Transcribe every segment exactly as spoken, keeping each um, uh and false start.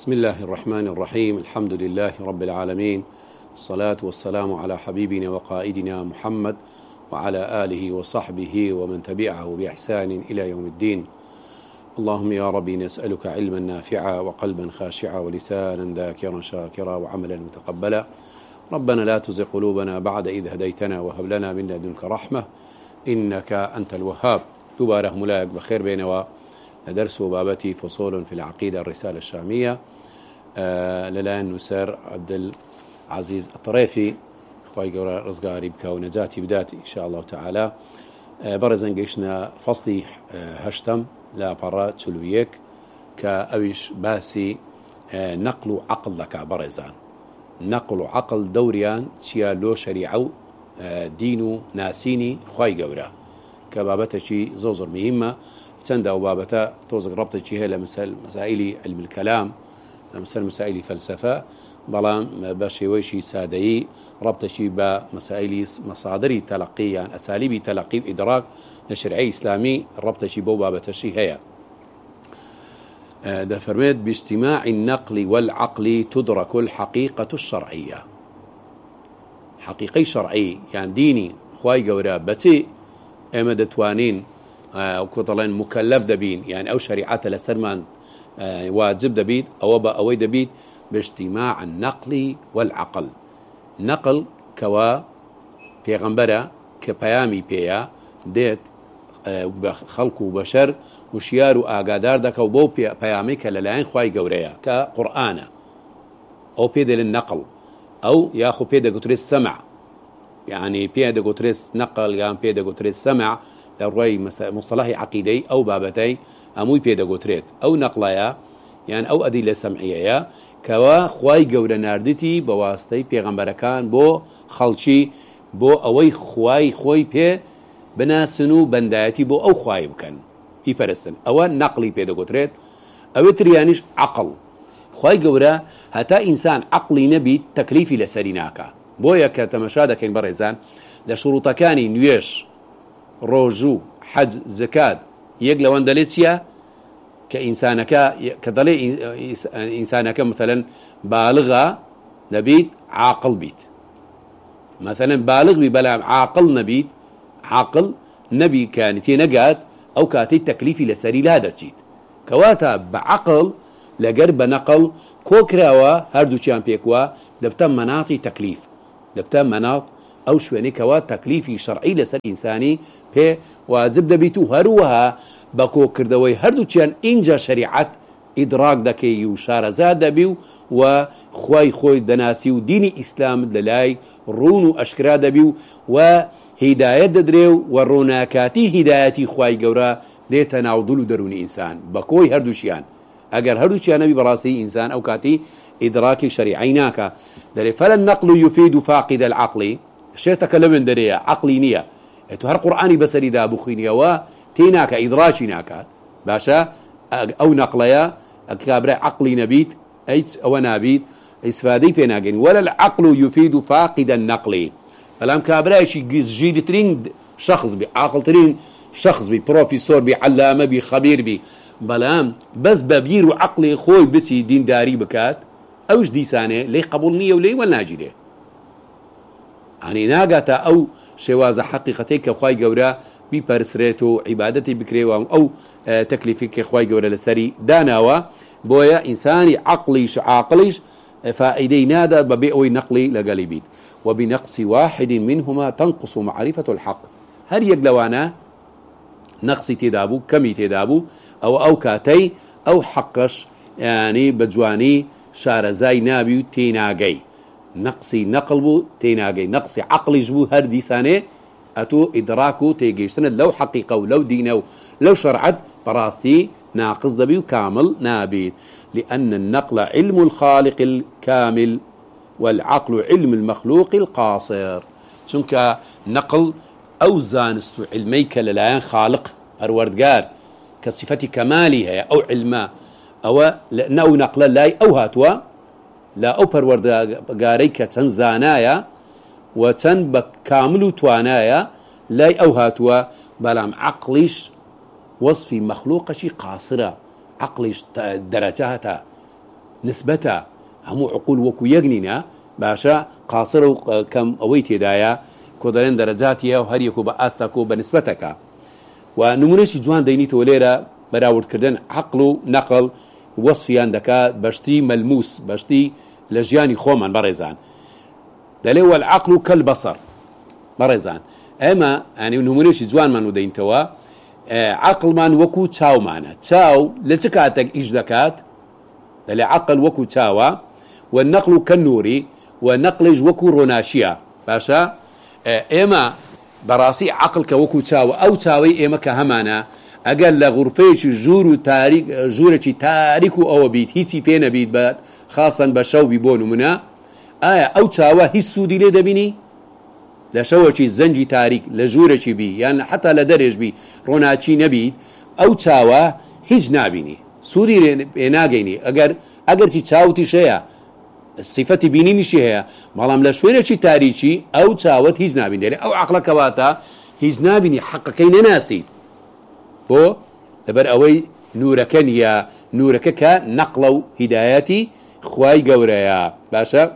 بسم الله الرحمن الرحيم. الحمد لله رب العالمين، الصلاة والسلام على حبيبنا وقائدنا محمد وعلى آله وصحبه ومن تبعه بإحسان إلى يوم الدين. اللهم يا ربي نسألك علما نافعا وقلبا خاشعا ولسانا ذاكرا شاكرا وعملا متقبلا. ربنا لا تزغ قلوبنا بعد إذ هديتنا وهب لنا من لدنك رحمة إنك أنت الوهاب. دوباره ملاك بخير بيننا درس بابتي فصول في العقيدة الرسالة الشامية آه للان نسر عبد العزيز الطريفي خوي قورا رزقاري بك ونجاتي بداتي إن شاء الله تعالى. آه برزن قيشنا فصلي آه هشتم لا برا تلويك كأويش باسي آه نقل عقل لك برزان نقل عقل دوريان تيا لو شريعو آه دينو ناسيني خوي قورا كبابته شي زوزر مهمة تندى وبابتا توزق ربطة هي لمسائل مسائل علم الكلام، مسائل مسائل فلسفة، بلان باشي ويشي سادي ربطة شي بمسائل مصادر تلقي يعني أساليب تلقي وإدراك لشرعي إسلامي ربطة شي بو بابتا شي هي. ده فرميت باجتماع النقل والعقل تدرك الحقيقة الشرعية. حقيقي شرعي يعني ديني خواي قورا بتي اما دتوانين أو كطلان مكلف دبين يعني أو شريعات لسرمان واجب دبيت أو با أوي دبيت باجتماع النقل والعقل. نقل كوا بيغمبرة كبيامي بيا ديت خلق وبشر وشيار وآقادار دك وبو بيامي كاللعين خواي قوريا كقرآن أو بيد للنقل أو ياخو بيد قطريس سمع يعني بيد قطريس نقل يعني بيد قطريس سمع الرأي مصطلحي عقيدي أو بابتي أموي بيدا قوتريت أو نقلايا يعني أو أدلة سمعية كوا خواي قورا ناردتي بواسطي بيغمبركان بو خلشي بو أوي خواي خواي بي بناسنو بندايتي بو أو خواي بكن يبرسن أو نقلي بيدا قوتريت أو تريانيش عقل خواي قورا هتا إنسان عقلي نبي تكليفي لسريناكا بويا كتمشادك برزان لشروطكاني نويش روجو حج زكاة يقل واندلتيا كإنسانك كدلي إنسانك مثلا بالغة نبيت عاقل بيت مثلا بالغ ببلا عاقل نبيت عاقل نبي كانت نقات أو كاتي تكليفي لسري لا دتشيت كواتا بعقل لقرب نقل كوكراوا هردو شامبيكوا دبتا مناطي تكليف دبتا مناط أو شويني كوا تكليفي شرعي لسر إنساني بي واجب دبيتو هروها بكو كردوي هردو تشان إنجا شريعة إدراك دكي وشارزاد دبيو وخواي خوي دناسي وديني إسلام دلاي رونو أشكرا دبيو وهداية دريو وروناكاتي هدايتي خواي قورا ديتا نعوضلو دروني إنسان بكوي هردو شيان أجر هردو شيان نبي براسي إنسان أو كاتي إدراكي شريعيناك دلي فلا النقل يفيد فاقد العقل الشيء تكلم دريا عقلي نية هر قرآني بسري دا بخينيا وتيناك إدراجيناك باشا أو نقليا كابرا عقلي نبيت أي أو نبيت إسفادي بيناجين ولا العقل يفيد فاقد النقل فلام كابرا شيء جيد ترين شخص بعقل ترين شخص ببروفيسور بعلامة بخبير بي بلام بس ببير عقلي خوي بتي دين داري بكات أوش دي سانة ليه قبولني وليه والناجي يعني ناقاتا أو شوازة حقيقتي كخواي قورا ببرسريتو عبادتي بكريوان أو آه تكليفي كخواي قورا لسري داناوا بويا إنساني عقليش عاقليش فإيدي نادا ببيئوي نقلي لقليبيت وبنقص واحد منهما تنقص معرفة الحق هل يقلوانا نقصي تدابو كمي تدابو أو أو كاتي أو حقش يعني بجواني شارزاي نابيو تيناقي نقصي نقلبو تيناقي نقصي عقلي جبو هردي سانه أتو إدراكو تيجيشتنا لو حقيقة ولو دينه لو شرعت براستي ناقص دبيو كامل نابيت لأن النقل علم الخالق الكامل والعقل علم المخلوق القاصر شنك نقل أو زانستو علميك للايان خالق أروردقار كصفة كمالها أو علما أو لأنه نقل لاي أو هاتوا لا أوبر ورد قاريك تنزانايا وتن بكامل توانايا لاي أو هاتوا بلام عقليش وصفي مخلوق شي قاصرة عقليش درجاتها نسبة همو عقول وكو يقننا باشا قاصر كم أويتي دايا كودرين درجاتيا وهريكو بأستكو بنسبتك ونمونيش جوان ديني توليرا براورد كردن عقل نقل وصفيان دكا بشتي ملموس بشتي لجياني خومن بريزان دلي والعقل كالبصر بريزان اما يعني نمونيش جوان منو دين توا آه عقل من وكو تشاو معنا تشاو لتكاتك ايش دكات دلي عقل وكو تشاوا والنقل كالنوري ونقلج وكو روناشيا باشا آه اما براسي عقل كوكو تشاوا او تشاوي اما كهمانا اقل لغرفيش جورو تاريك جورتي تاريكو او بيت هيتي بينا بيت بات خاصا بشو بيبونو منا آية او تشاوا هي السودي ليه دبيني لشوشي الزنجي تاريك لجورتي بي يعني حتى لدرج بي روناتشي نبيت او تشاوا هيج نابيني سودي ناقيني اقر اقر تي تشاوتي شيا صفتي بينيني شيا مالام لشويرتي تاريكي او تشاوت هيج نابيني او عقلك واتا هيج نابيني حقا ناسي بو لبر اوي نورك نيا نورك كنقلو هداياتي خواي قوريا باشا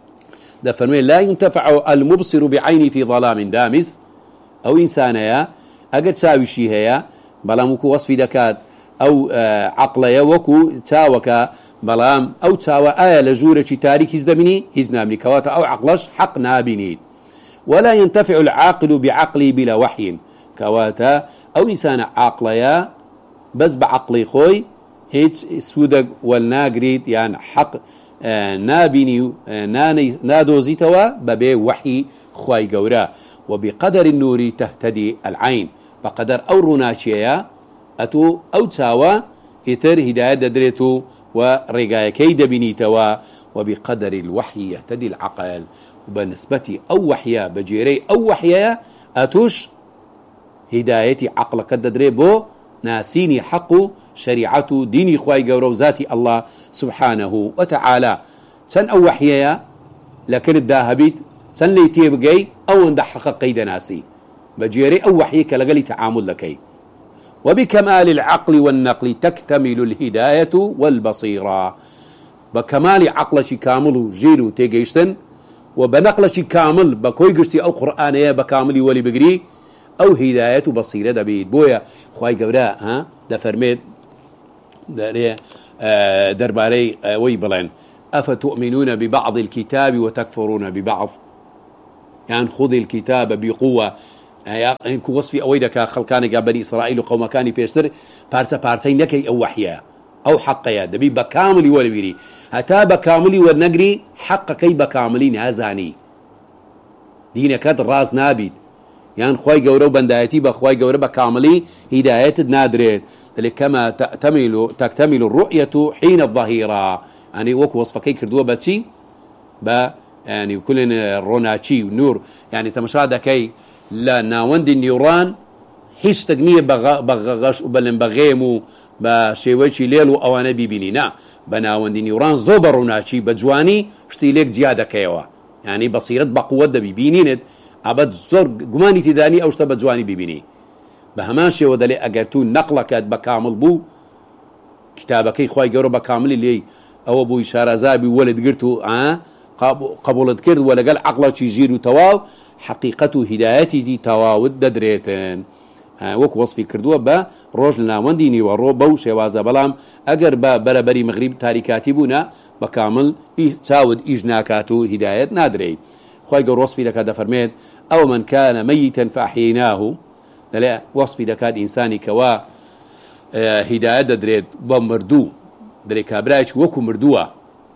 دفنوين لا ينتفع المبصر بعيني في ظلام دامس او انسانيا اقد تساوي شي هيا بلاموكو وصفي دكات او آه عقليا وكو تاوكا بلام او تاوى آية لجورة تاريك هزدمني هزنامني كواتا او عقلش حق نابيني ولا ينتفع العاقل بعقلي بلا وحي كواتا او انسان عقليا بس بعقلي خوي هيج سودق والناقريد يعني حق آه نابيني آه ناني نادوزيتوا ببي وحي خواي قورا وبقدر النور تهتدي العين بقدر او روناشيا اتو او تاوا هتر هداية دريتو ورقايا كيد بنيتوا وبقدر الوحي يهتدي العقل وبنسبتي او وحيا بجيري او وحيا اتوش هدايتي عقلك الدري بو ناسيني حقه شريعته ديني خواي قورو ذاتي الله سبحانه وتعالى تن او وحيا لكن الداهبيت تن لي تيبقي او اندحق قيد ناسي بجيري او وحيك لقلي تعامل لكي وبكمال العقل والنقل تكتمل الهداية والبصيرة بكمال عقلش كامل جيرو تيجيشتن وبنقلش كامل بكوي قشتي او قرآنية بكاملي ولي بقري او هداية بصيرة دبيد بويا خواي قوراء ها دفرميد درباري ويبلين أفتؤمنون ببعض الكتاب وتكفرون ببعض يعني خذ الكتاب بقوة يعني كو وصفي أويدك خلقانك بني إسرائيل وقوم كاني بيشتر بارتا بارتين لكي أو وحيا أو حقيا دبي بكاملي ولا بيري هتا بكاملي والنقري حق كي بكاملي نازاني دينك راز نابد يعني خواي قورو بندايتي بخواي قورو بكاملي هداية نادرين ذلك كما تكتمل تكتمل الرؤية حين الظهيرة يعني وكو وصفكي كردوه باتي با يعني كل روناتشي ونور يعني تمشاهده كي لا ناوند النيوران حيش تقنية بغغش وبلن بغيمو بشيويتشي ليلو أوانا بيبينينا بناوند النيوران زوبر روناتشي بجواني اشتيليك زيادة كيوا يعني بصيرت بقوة دا بيبينيند عبد زور قماني تداني أو اشتبت جواني بيبيني بهمان شيء ودلي أقرتو نقلك بكامل بو كتابك خواي قورو بكامل اللي أو أبو إشارة زابي ولد قرتو آه قبولت كرد ولا قال عقلك يجيرو تواو حقيقته هدايتي تواو الدريتين آه وكو وصفي كردوه با روج لنا ونديني ورو بو شوازا بلام أقر با بربري مغرب تاريكاتي بونا بكامل تاود إجناكاتو هدايت نادري خواي قور وصفي لك هذا فرميت أو من كان ميتا فأحييناه لا وصفي لك هذا إنساني كوا آه هداية دريت بمردو دري كابرايش وكو مردوه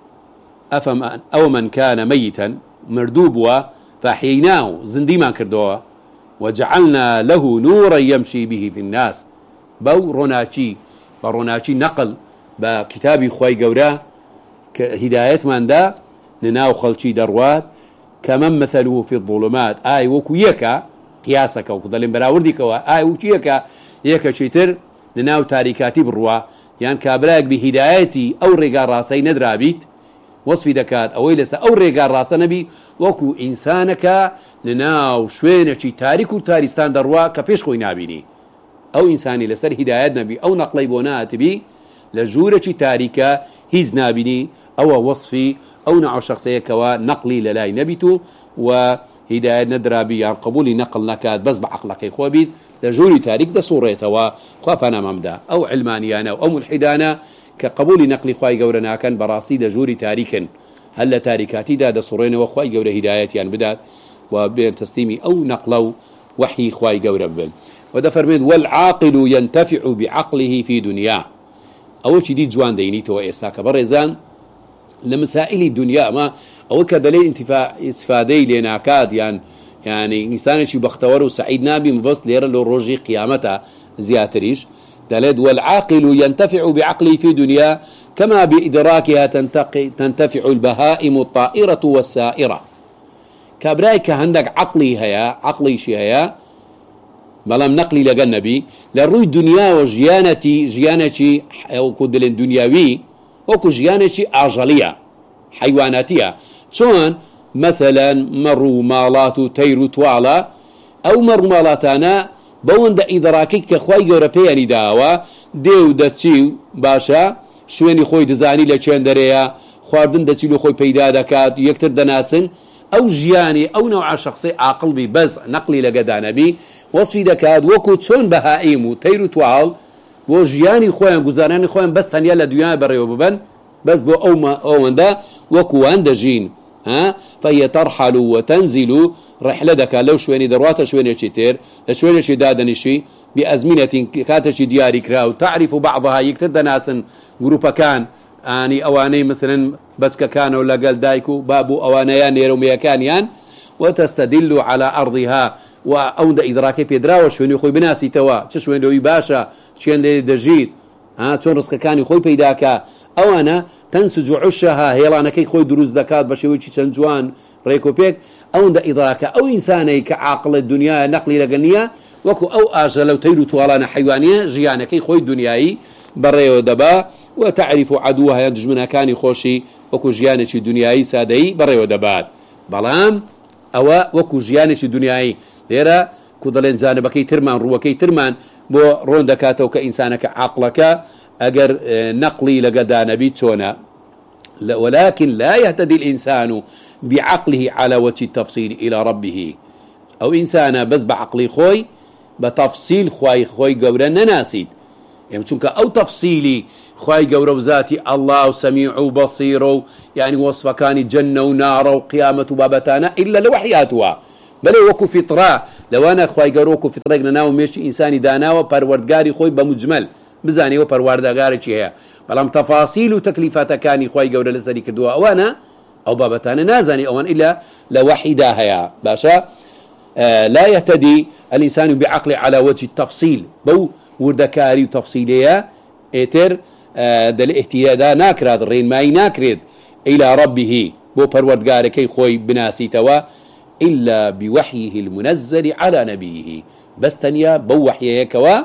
أفم أو من كان ميتا مردوبوا فأحييناه زندي ما كردوه وجعلنا له نورا يمشي به في الناس بو روناتشي بروناتشي نقل بكتابي خواي قورا هداية من دا نناو خلشي دروات كمن مثله في الظلمات آي وكو يكا قياسك وكذلك براوردك آي وكو يكا يكا شيتر نناو تاريكاتي بروا يعني كابراك بهدايتي أو رقا راسي ندرابيت وصفي دكات أو لسا أو رقا راسي نبي وكو إنسانك لناو شوينكي تاريكو تاريستان دروا كبيش خوي نابيني أو إنساني لسر هدايات نبي أو نقلي بونات بي لجوركي تاريكا هیز نابینی ئەوە وەصفی ئەو نوع شخصەیەکەوە نەقلی لەلای نەبیت و هدایەت نەدرابی یان قبولی نەقل نەکات بەس بە عەقڵەکەی خۆ بیت لە ژووری تاریک دەسوڕێتەوە. خوا پەنامەمدا ئەو علمانیانە و ئەو ملحیدانە کە قبولی نەقلی خوای گەورە ناکەن بەڕاستی لە ژووری تاریکن، هەر لە تاریکاتیدا دەسوڕێنەوە خوای گەورە هدایەتیان بدات و بێن تەسلیمی ئەو نەقڵە و وحی خوای گەورە بن. ودەفەرمێت والعاقل ينتفع بعقله في دنيا. ئەوە چی دی جوان دەینیتەوە ئێستا کە بەڕێزان لە مسائلی دنیا ئەمە ئەوە کە دەڵێ ئیسفادەی لێ ناکات یان یعنی ئینسانێکی بەختەوەر و سعید نابی مەبەست لێرە لە ڕۆژی قیامەتە زیاتریش دەڵێت والعاقل ينتفع بعقله في دنيا كما بإدراكها تنتفع البهائم الطائرة والسائرة. كابراي كهندك عقلي هيا عقلي شي هيا بەڵام نەقلی لەگەل نەبی لە ڕووی دنیا و ژیانەتی ژیانێکی وەکو دڵێن دنیاوی وەکو ژیانێکی ئاژەڵیە حیواناتیە، چۆن مەثەلەن مەڕ و ماڵات و تەیر و تواڵە. ئەو مەڕ و ماڵاتانە بەوەندە ئیدراکی کە خوای گەورە پێیانی داوە دێ و دەچی و باشە شوێنی خۆی دەزانی لە چێن دەرەیە، خواردن دەچی و خۆی پەیدا دەکات یەکتر دەناسن. ئەو ژیانی ئەو نەوع شخصی عاقڵبی بەس نەقلی لەگەدانەبی وەصفی دەکات وەکو چۆن بەهائیم و تەیر و تواڵ بۆ ژیانی خۆیان گوزارانی خۆیان بەس تەنیا لە دنیا بەڕێوە ببن بەس بۆ ئەوەندە وەکووان دەژین. فهي ترحل وتنزل رحلة دەکات لەو شوێنی دەڕواتە شوێنێکی تر لە شوێنێکی دادەنیشی بئەزمینەتی کاتێکی دیاری کرا و تعریف و بعضها یەکتر دەناسن گروپەکان ئانی ئەوانەی مثلن بەچکەکانە و لەگەڵ دایک و باب و ئەوانەیان نێرەومەیەکانیان وتستدل على أرضها و ئەوەندە ئیدراکی پێدراوە شوێنی خۆی بناسیتەوە چه شوێنەوەی باشە چێن لێ دەژیت چۆن ڕزقەکانی خۆی پەیداکە. ئەوانە تەنسج عشها هێڵانەکەی خۆی دروست دەکات بە شێوەیەکی چەند جوان ڕێک و پێک. ئەوەندە ئیدراکە ئەو ئینسانەی کە عاقڵە دنیا نەقلی لەگەل نییە وەکو ئەو ئاژە لەو تەیر و تووڵانە حیوانیە ژیانەکەی خۆی دنیایی بەڕێوە دەبا و تعریف و عدووە هەیە دژمنەکانی خۆشی وەکو ژیانێکی دنیایی سادەیی بەڕێوە دەبات. بەڵام ئەوە وەکو ژیانێکی دنیایی لێرە کو دەڵێن جانبەکەی ترمان ڕووەکەی ترمان بۆ ڕۆن دەکاتەوە کە ئینسانەکە عاقڵەکە ئەگەر نەقلی لەگەدانەبی چۆنە. ولكن لا يهتدي الإنسان بعقله على وجه التفصيل إلى ربه. أو إنسان بس بعقلي خوي بتفصيل خوي خوي جورا نناسيد يعني چونك أو تفصيلي خوي جورا وذاتي الله سميع وبصير يعني وصف كان جنة ونار وقيامة وبابتانا إلا لوحياتها بل وكو فطرة لو أنا خوي جورا وكو فطرة ناو مش إنساني داناوة پروردگاري خوي بمجمل بزاني و پروردگاري چي هي بلام تفاصيل وتكليفات كاني خوي جورا لسري كردوا أوانا أو بابتانا نازاني أوان إلا لوحيدها هي باشا آه لا يهتدي الإنسان بعقله على وجه التفصيل بو وردكاري وتفصيلية إتر آه دل اهتيادا ناكراد الرين ماي ناكرد إلى ربه بو پروردگار كي خوي بناسي توا إلا بوحيه المنزل على نبيه بس تنيا بو وحيه كوا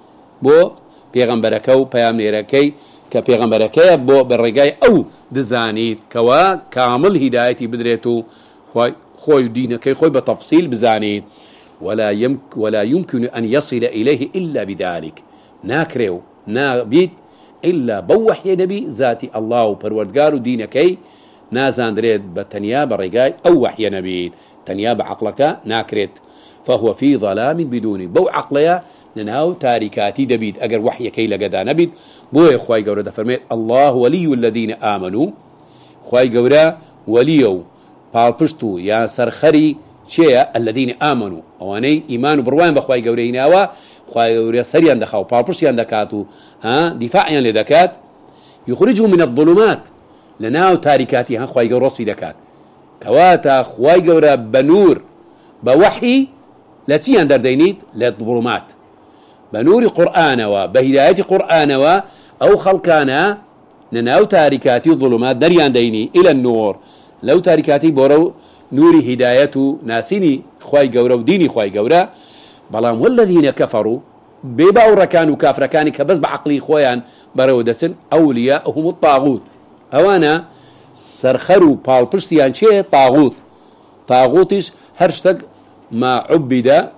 بو پیغمبركو پیامنيركي كپیغمبركي بو بالرقاي أو دزانيت كوا كامل هدايتي بدريتو خوي خوي دينك خوي بتفصيل بزانيت ولا يمك ولا يمكن أن يصل إليه إلا بذلك ناكريو نابيت إلا بوحي نبي ذاتي الله وبروردگار دينكي نازان دريد بتنيا برقاي أو وحي نبي تنيا بعقلك ناكريت فهو في ظلام بدون بو عقليا لنهاو تاريكاتي دبيد أجر وحي كي لقدا نبيد بو إخواي قورة فرميت الله ولي الذين آمنوا إخواي قورة وليو بالبشتو يا سرخري شيء الذين آمنوا أواني إيمان بروان بخواي قورة هناوا خواي قورة سريان دخاو بالبشتيان دكاتو ها دفاعيا لدكات يخرجوا من الظلمات لناو تاريكاتي ها خواي قورة رصفي دكات كواتا خواي قورة بنور بوحي لاتيان دردينيت للظلمات بنور قرآن وبهداية قرآن أو خلقانا نناو تاركاتي الظلمات دريان ديني إلى النور لو تاركاتي بورو نوري هدايته ناسيني خواي قورا وديني خواي قورا بلام والذين كفروا بباورا كانوا كافر كاني كبس بعقلي خويان برودة أولياءهم الطاغوت أوانا سرخروا بالبشتيان شيء طاغوت طاغوتش هرشتق ما عبد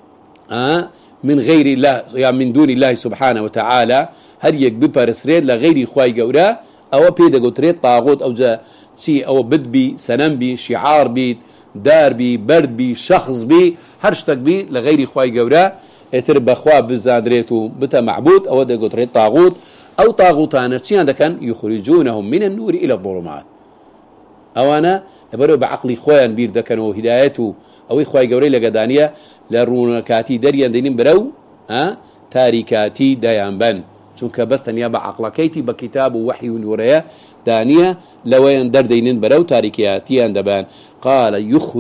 آه من غير الله يعني من دون الله سبحانه وتعالى هل يكبر سرير لغير خواي قورا أو بيدا قطريت طاغوت أو جا شي أو بد بي سنم بي شعار بي دار بي برد بي شخص بي هرشتك بي لغير خواي قورا يتربى خوا بزادريتو بتا معبود أو دا قطريت طاغوت أو طاغوتانا شي كان يخرجونهم من النور إلى الظلمات أو أنا يبرو بعقلي خوان بير دكنو هدايته أو خواي قوري لقدانية لرونكاتي دريان دينين برو ها تاريكاتي ديان بن چونکە بەس تەنیا بە عەقڵەکەیتی بە کتاب و وحی و نورەیە دانیە لەوەیان دەردەینن بەرەو تاریکیاتیان دەبان قال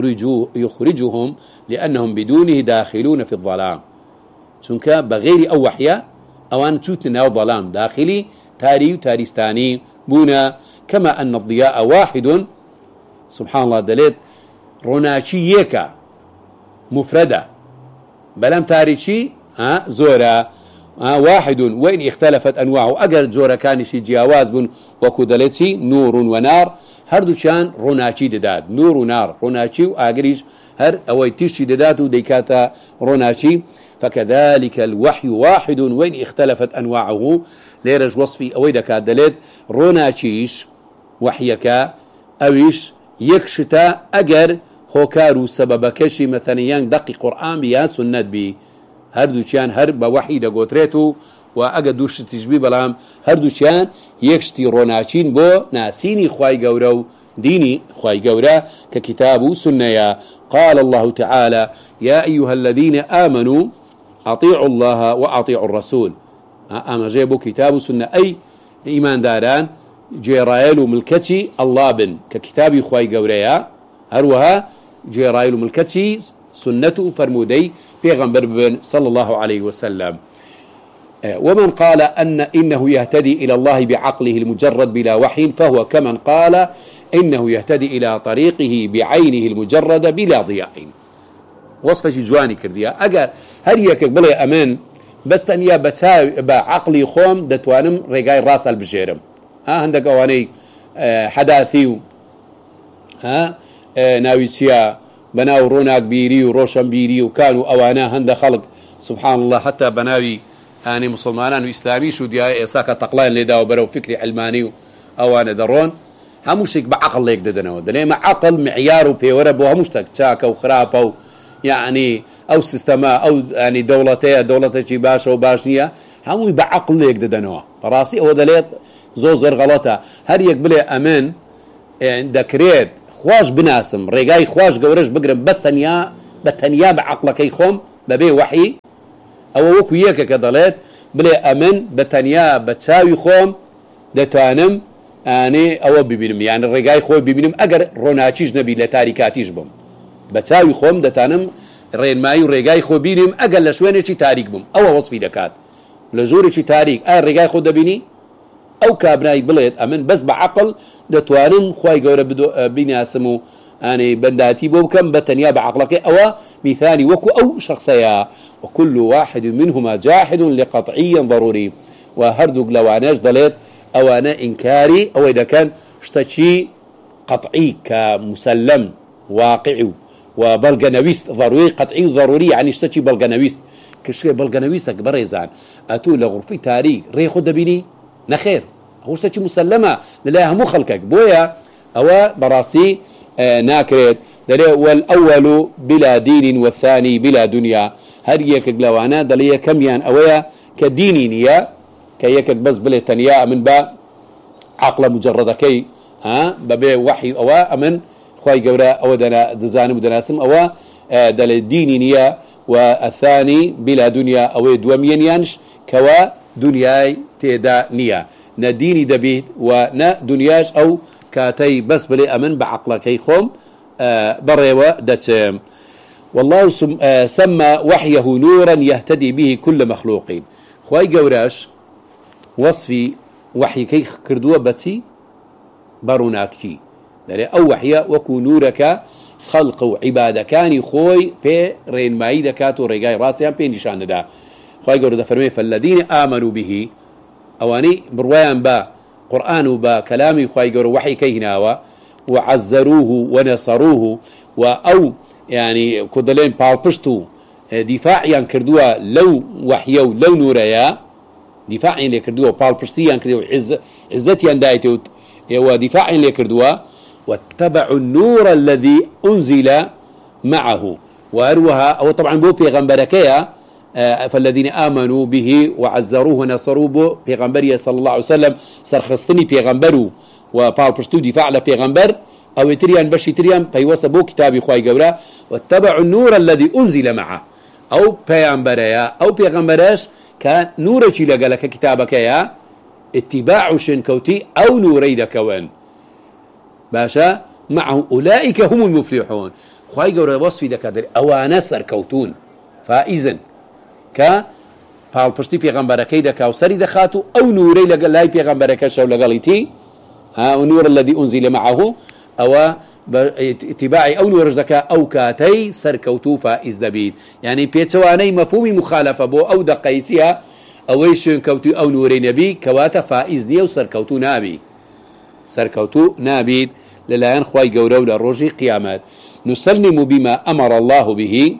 يخرجهم لأنهم بدونه داخلون في الظلام چونکە بەغێری ئەو وحیە ئەوان چوتن ناو ظلام داخلی تاری و تاریستانی بوونە كما أن الضياء واحد سبحان الله دەلێت ڕۆناچی یەکە مفردة بەلام تاریکی زۆرە واحد وإن اختلفت أنواعه أجر جورا كان شي جواز بن وكودلتي نور ونار هردو كان روناشي دداد نور ونار روناشي وأجريش هر أويتيش دداتو ديكاتا روناشي فكذلك الوحي واحد وإن اختلفت أنواعه ليرج وصفي أويدا كادلت روناشيش وحيكا أويش يكشتا أجر هوكارو سببكشي مثلا ين دقي قرآن بيا سنة بي هەردووچیان هەر بە وحی دەگۆترێت و و ئەگە دووش تیژبی بەڵام هەردووچیان یەکشتی ڕۆناچین بۆ ناسینی خوای گەورە و دینی خوای گەورە کە کتاب و سنەیە قال الله تعالى يا أيها الذين آمنوا أطيعوا الله وأطيعوا الرسول أما جيبوا كتاب سنة أي إيمان داران جيرايل ملكتي الله بن ككتاب خوای گەورەیە هەروەها جيرايل ملكتي سنته فرمودي پیغمبر بن صلى الله عليه وسلم ومن قال أن إنه يهتدي إلى الله بعقله المجرد بلا وحي فهو كمن قال إنه يهتدي إلى طريقه بعينه المجرد بلا ضياء وصفة جواني كرديا أجر هريك بلي أمان بس تنيا بتاوي بعقلي خوم دتوانم رجاي راس البجيرم ها عندك أواني حداثيو ها ناويسيا بناو روناك بيري وروشن بيري وكانوا أوانا هند خلق سبحان الله حتى بناوي أني مسلمان وإسلامي شو ديا إساكا تقلين لداو برو فكري علماني أوانا درون هموشك بعقل ليك ددنو دلي مع عقل معيار وبيورب وهموشتك تشاكا وخرابا يعني أو سيستما أو يعني دولتي دولتي باشا وباشنية هموي بعقل ليك ددنو براسي أو دليت زوزر غلطة هل يقبل أمان عندك ريد خواش بناسم رجاي خواش جورج بقرب بس تنيا بتنيا بعقلك يخوم ببي وحي أو وكو يك كضلات بلا أمن بتنيا بتساوي خوم دتانم يعني أو ببينم يعني الرجاي خوي ببينم أجر روناتيج نبي لتاريكاتيج بم بتساوي خوم دتانم رين مايو رجاي خوي بينم أجر لشوينة شي تاريك بم أو وصفي دكات لجوري شي تاريك أنا رجاي خود دبيني أو كابناي بليت أمن بس بعقل دتوانم خواي جورا بدو بيني اسمو يعني بنداتي بوكم بتنيا بعقلك أو مثالي وكو أو شخصيا وكل واحد منهما جاحد لقطعي ضروري وهردوك لو عناش ضليت أو أنا إنكاري أو إذا كان اشتشي قطعي كمسلم واقعي وبلغنويست ضروري قطعي ضروري يعني اشتشي بلغنويست كشي بلغنويستك بريزان أتو لغرفي تاريخ ريخو دبيني نخير هو اشتشي مسلمة لله مو خلقك بويا أو براسي آه ناكرت والأول بلا دين والثاني بلا دنيا هل يكك لوانا دليا كميان أويا كديني نيا كيكك بس بلا تنيا من با عقل مجردكي ها ببي وحي أوا أمن خواي جورا أو دنا دزان ودناسم أوا آه دل ديني نيا والثاني بلا دنيا أو دومين ينش كوا دنياي تيدا نيا نديني دبيت ونا دنياش أو كاتي بس بلي أمن بعقلك خوم آه بريوة دتم والله سم آه سمى وحيه نورا يهتدي به كل مخلوقين خواي جوراش وصفي وحي كي كردوه بتي بروناكي دلي أو وحيا وكو نورك خلق وعبادة كاني خوي في رين ماي دكاتو رجاي راسيان في نشان دا خواي جورا فرمي فالذين آمنوا به أواني بروان با قرآن وبا كلامي خواي جورا وحي كيهناوا وعزروه ونصروه وأو يعني كدلين بالبشتو دفاعيا كردوا لو وحيو لو نوريا دفاعي اللي كردوه بال برستيان كردوه عز عزتي اندايته هو دفاعي اللي كردوه واتبعوا النور الذي أنزل معه وأروها أو طبعا بو بيغمبركيا فالذين آمنوا به وعزروه ونصروه بو بيغمبريا صلى الله عليه وسلم سرخصتني بيغمبرو وبال برستو دفاع لبيغمبر أو تريان بشي تريان بيوصى بو كتابي خواهي قورا واتبعوا النور الذي أنزل معه أو بيغمبريا أو بيغمبريش كان نورك لقالك كتابك يا اتباع شنكوتي أو نوري دكوان باشا معه أولئك هم المفلحون خواهي قورا وصفي دكادر أوانا سركوتون فإذن ك پاڵ پشتی پێغەمبەرەکەی دەکا و سەری دەخات و ئەو نورەی لەگەڵ لای پێغەمبەرەکەش و لەگەڵیتی نور الذي أنزل معه أو اتباعي أو نورش دكا أو كاتي سركوتو فائز دبيد يعني بيتواني مفهومي مخالفة بو أو دقيسيها أويش كوتو أو نوري نبي كواتا فائز نيو سركوتو نابي سركوتو نابي للايان خواي قورو للروجي قيامات نسلم بما أمر الله به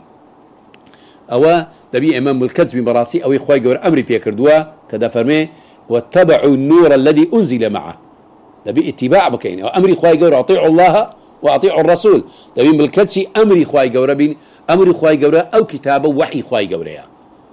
أو دبي إمام الكذب براسي أو خواي قور أمري بيكردوا كذا فرمي واتبعوا النور الذي أنزل معه دبي اتباع بكين وأمري خواي قور أطيعوا الله وأطيعوا الرسول دبي بالكذب أمري خواي قور بين أمري خواي قور أو كتابه وحي خواي قوريا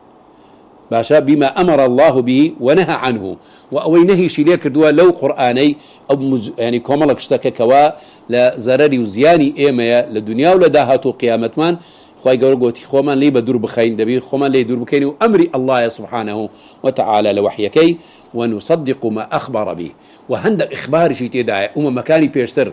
باشا بما أمر الله به ونهى عنه وأوي نهي شي ليكردوا لو قرآني أو مز... يعني كومالك اشتكى كوا لزرري وزياني إيميا للدنيا ولداهاتو قيامتمان خواهي قول قوتي خومان لي بدور بخين دبي خومان لي دور بخين وأمري الله سبحانه وتعالى لوحيكي ونصدق ما أخبر به وهندك إخبار شي تدعي أما مكاني بيشتر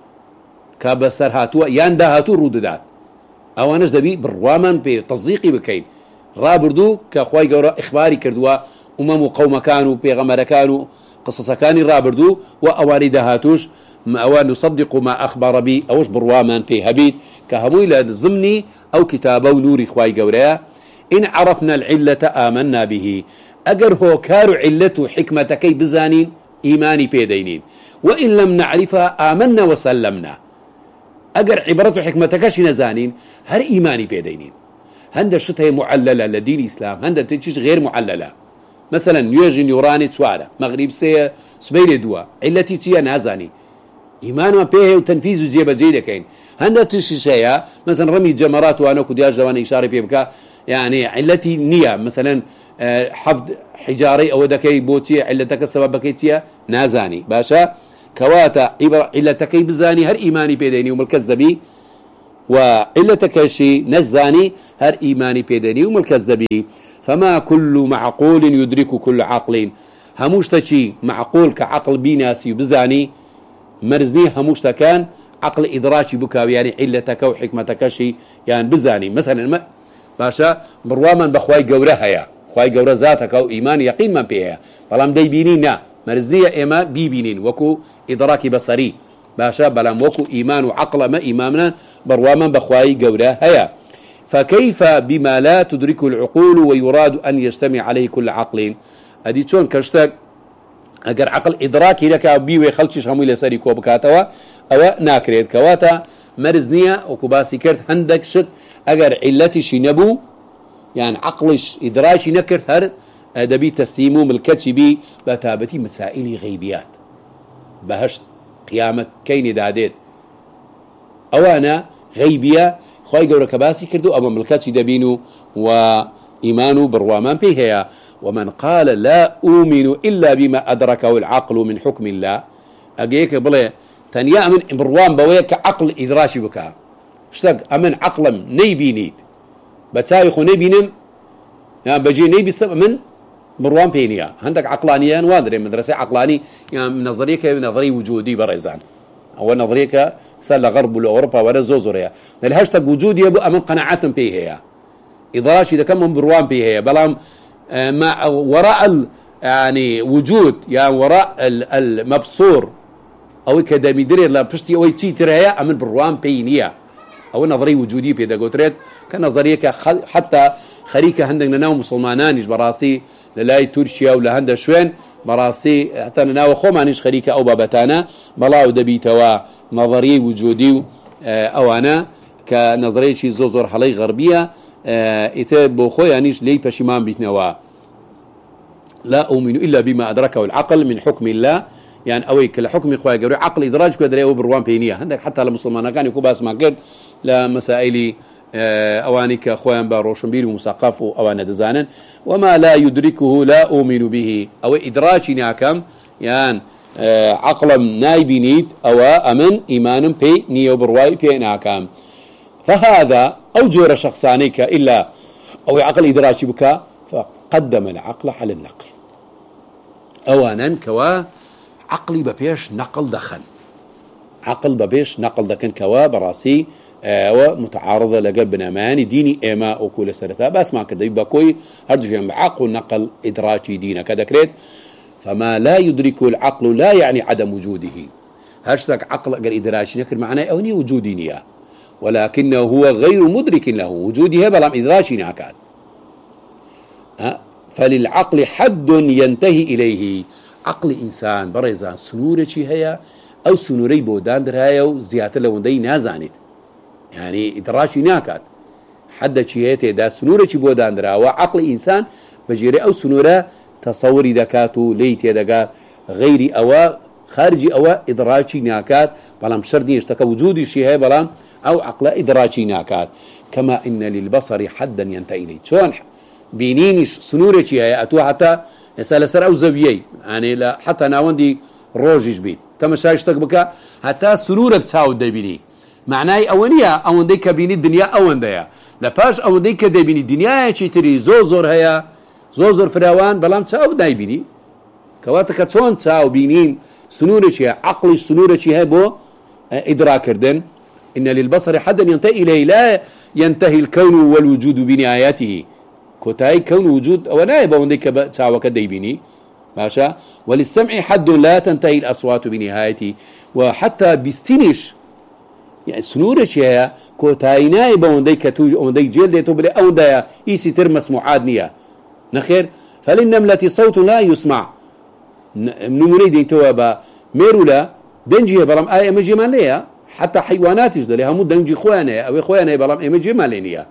كابسر هاتوا ياندا هاتوا ردودات أو أناش دبي بروامان بتصديقي بكين رابردو كخواهي قول إخباري كردوا أمم قوم كانوا بيغمر كانوا قصص كان رابردو وأواري دهاتوش ما نصدق ما أخبر بي أوش بروامان بي هبيت كهموي لزمني أو كتابه نوري خواي قوريا إن عرفنا العلة آمنا به أجر هو كار علته حكمتكي بزانين إيماني بيدينين وإن لم نعرفها آمنا وسلمنا أجر عبرته حكمتكش نزانين هر إيماني بيدينين هند الشتاء معللة لدين الإسلام هند تنشيش غير معللة مثلا نيوجين يوراني توارا مغرب سي سبيل دوا علتي تيا نازاني إيمان ما بيه وتنفيذ زيبا زيدا كين هندا تشيشيا مثلا رمي جمرات وانا كدياج جواني إشارة بيبكا يعني علتي نية مثلا حفظ حجاري أو دكي بوتي علتك السبب بكيتيا نازاني باشا كواتا علتك بزاني هر إيماني بيديني ومالكذبي وعلتك شي نزاني هر إيماني بيديني ومالكذبي فما كل معقول يدرك كل عقل هموش تشي معقول كعقل بيناسي بزاني مرزني هموش كان عقل إدراكي بكا يعني علتك وحكمتك شي يعني بزاني مثلا ما باشا برواما بخواي قورها يا خواي قورا ذاتك أو إيمان يقين من بيها بلام دي بينينا مرزني إما بي بينين وكو إدراكي بصري باشا بلام وكو إيمان وعقل ما إمامنا برواما بخواي قورها يا فكيف بما لا تدرك العقول ويراد أن يجتمع عليه كل عقل أدي شون كشتك أجر عقل إدراكي لك بيوي خلشش همي لسري كوبكاتوا أو ناكريد كواتا مرزنية وكباسي كرت هندك شت أجر علتي شنبو يعني عقلش إدراكي نكرت هر أدبي تسليمو ملكتي بي بتابتي مسائل غيبيات بهشت قيامة كين داديت أوانا غيبية خواهي قولة كباسي كردو أما ملكاتي دبينو وإيمانو بروامان بيهيا ومن قال لا أؤمن إلا بما أدركه العقل من حكم الله أجيك بلي تنيا من بروان بويك عقل إدراشي بكا اشتاق أمن عقلم نيبينيد بتايخو نيبينم يعني بجي نيبي السبب من بروان بينيا عندك عقلانيان وادري مدرسة عقلاني يعني من نظريك نظري وجودي بريزان أو نظريك سال غرب أوروبا ولا زوزوريا الهاشتاج وجودي أبو أمن قناعات بيهيا إدراشي ده كم من بروان بيهيا بلام مع وراء يعني وجود يعني وراء المبصور أو كذا مدري لا بشتي أو تي تريا أمن بروان بينيا أو نظرية وجودية بيدا قلت كنظرية حتى خريكة هندنا ناو مسلمانانيش براسي للاي تركيا ولا هندا شوين براسي حتى ناو خومانيش خريكة أو بابتانا بلاو دبيتوا نظرية وجودية أو أنا كنظرية شي زوزور حلي غربية إتى بوخو يعنيش لي بشيمان بيتنوا لا أؤمن إلا بما أدركه العقل من حكم الله يعني أويك لحكم إخوة جوري عقل إدراج كدري أو بروان بينية عندك حتى المسلمان كان يكون باس ما قرد لمسائل أوانك أخوان باروشنبيل ومساقف أوان دزانا وما لا يدركه لا أؤمن به أو إدراجنا كم يعني عقلا نايبينيت أو أمن إيمان بي نيو برواي بي ناكام فهذا أوجور شخصانيك إلا أو عقل إدراجي بك فقدم العقل على النقل أوانا كوا عقلي ببيش نقل دخل عقل ببيش نقل دخل كوا براسي آه ومتعارضة لقبنا ماني ديني إيماء وكل سرطة بس ما كده يبقى كوي هرجو جنب عقل نقل إدراجي دينا كده كريت فما لا يدركه العقل لا يعني عدم وجوده هاشتاك عقل قال إدراجي نكر معناه أوني وجودي نيا ولكنه هو غير مدرك له وجوده بلام إدراجي ناكاد أه؟ فللعقل حد ينتهي إليه عقل إنسان برزان سنورة هيا أو سنوري بودان درهايا وزيادة لوندي نازانت يعني إدراجي ناكاد حد شيئته دا سنورة بودان درها وعقل إنسان بجيري أو سنورة تصوري دكاتو ليتي دكا غيري أو خارجي أو إدراجي ناكاد بلام شردي يشتكى وجودي شيئا بلام أو عقل إدراجي ناكاد كما إن للبصر حدا ينتهي إليه شون بينينش سنورة هي أتو حتى يسأل سر أو زبيي يعني لا حتى ناوندي روجيش بيت كما شايشتك بك حتى سنورة تساود دي بيني معناه أونية أوندي كبيني الدنيا أونديا لباش أوندي كدي بيني الدنيا شي تري زوزور هيا زوزور فراوان بلام تساود داي بيني كواتك تون تساو بينين سنورة هي عقلي سنورة هي بو إدراك كردن إن للبصر حدا ينتهي إليه لا ينتهي الكون والوجود بنهايته كوتاي كون وجود أو نائب ونديك تساوى كديبيني ماشا وللسمع حد لا تنتهي الأصوات بنهايته وحتى بيستنش يعني سنورة هي كوتاي نائب ونديك توج ونديك جلد تبلي أو دايا إيسي ترمس معادنية نخير فللنملة صوت لا يسمع نمريدين توابا ميرولا دنجي برام آية مجي مالية حتى حيوانات يجدل هم دنجي خوانه أو خوانه برام آية مجي مالينية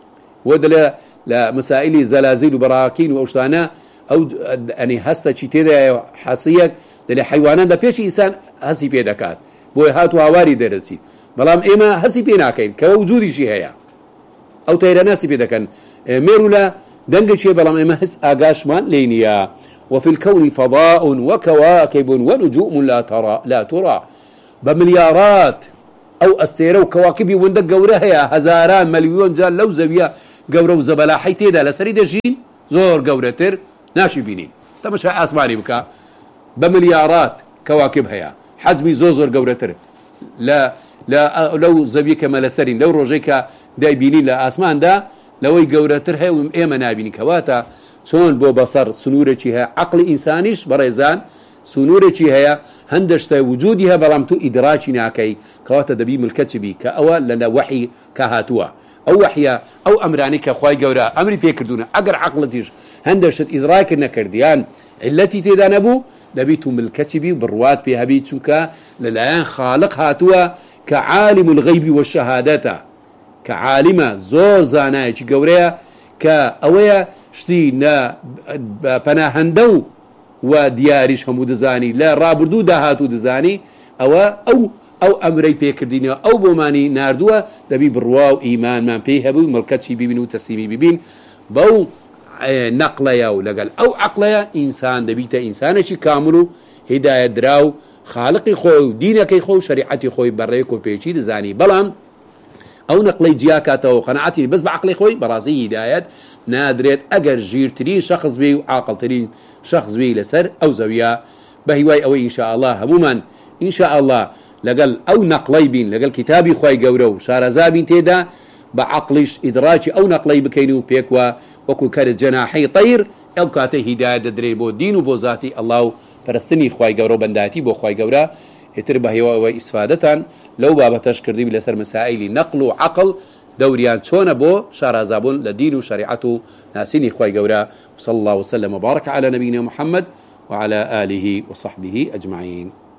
ودل لمسائل زلازل وبراكين وأشتانا أو يعني هستا شتيدا حاسيك دل حيوانات ده بيش إنسان هسي بيدكات بوي هاتو هواري درسي بلام إما هسي بيناكين كوجودي شي هيا أو تيرا ناسي بيدكن ميرولا دنجي شي بلام إما هس آقاشمان لينيا وفي الكون فضاء وكواكب ونجوم لا ترى لا ترى بمليارات أو أستيرو كواكب وندق قورها هزاران مليون جال لو زبيا قورو زبلاحي تيدا لسري دجين زور قورتر ناشي بينين تمشى أسمعني بك بمليارات كواكب هيا حجمي زوزور قورتر لا لا لو زبيك ما لسرين لو روجيك داي بينين لا أسمان دا لو قورتر هي وإيما نابيني كواتا شون بو بصر سنورة هي عقل إنسانيش بريزان سنورة هي هندشت وجودها بلامتو إدراجي ناكي كواتا دبي ملكتبي كأول لنا وحي كهاتوا أو وحيا أو أمراني كخواي جورا أمري بيكردونا أقر عقلتيش هندشت إدراك النكرديان التي تدانبو دبيتو ملكتبي بروات بها بيتوكا للآن خالق هاتوا كعالم الغيب والشهادة كعالمة زور زاناي جوريا كأويا شتي نا پناهندو و دياريش همو دزاني لا رابردو داهاتو دزاني او او او امري بيكردينيا او بوماني ناردوا دبي برواو ايمان من فيها بو ملكتشي بيبين وتسيمي بيبين بو نقليا ولقال او عقليا انسان دبيتا انسانشي كاملو هداية دراو خالقي خوي دينكي خوي شريعتي خوي بريكو بيشي دزاني بلان او نقلي جياكاتو قناعتي بس بعقلي خوي براسي هدايات نادريت اگر جيرترين شخص بي وعاقلترين شخص بي لسر او زويا بهواي او ان شاء الله هموما ان شاء الله لقال او نقلي بين لقال كتابي خوي قورو شارزابين تيدا بعقلش ادراجي او نقلي بكينو بيكوا وكو كارت جناحي طير او كاتي هداية دريبو دينو بوزاتي الله فرستني خوي قورو بنداتي بو خوي قورا يتربه هواي استفادتان لو بابا تشكردي بلسر مسائل نقل وعقل دوريان تشونا بو شارزابون لدين وشريعته ناسيني خوي قورا وصلى الله وسلم وبارك على نبينا محمد وعلى آله وصحبه أجمعين.